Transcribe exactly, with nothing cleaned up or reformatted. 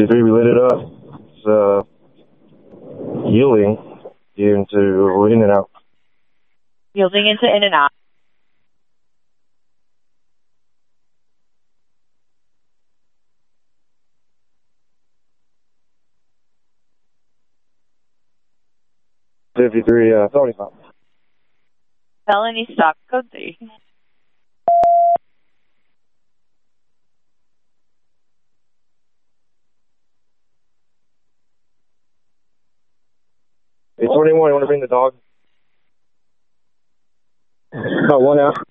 fifty-three, we lit it up. It's uh, yielding into in and out. Yielding into in and out. fifty-three, uh, felony stop. Felony stop, code three. eight twenty-one, you want to bring the dog? Oh, one out.